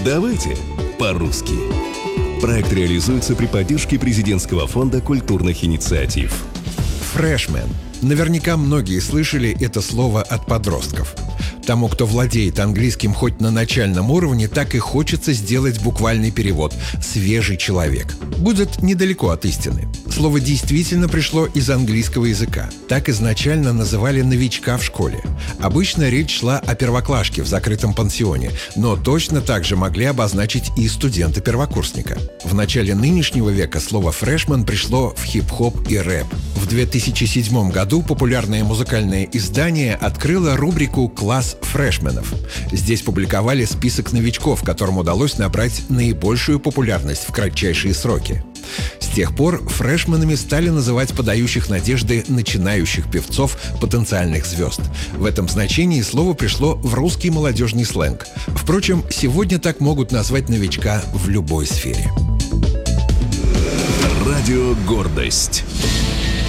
Давайте по-русски. Проект реализуется при поддержке Президентского фонда культурных инициатив. Фрешмен. Наверняка многие слышали это слово от подростков. Тому, кто владеет английским хоть на начальном уровне, так и хочется сделать буквальный перевод «свежий человек». Будет недалеко от истины. Слово действительно пришло из английского языка. Так изначально называли новичка в школе. Обычно речь шла о первоклашке в закрытом пансионе, но точно так же могли обозначить и студента-первокурсника. В начале нынешнего века слово «фрешмен» пришло в хип-хоп и рэп. В 2007 году популярное музыкальное издание открыло рубрику «Класс фрешменов». Здесь публиковали список новичков, которым удалось набрать наибольшую популярность в кратчайшие сроки. С тех пор фрешменами стали называть подающих надежды начинающих певцов, потенциальных звезд. В этом значении слово пришло в русский молодежный сленг. Впрочем, сегодня так могут назвать новичка в любой сфере. Радио «Гордость».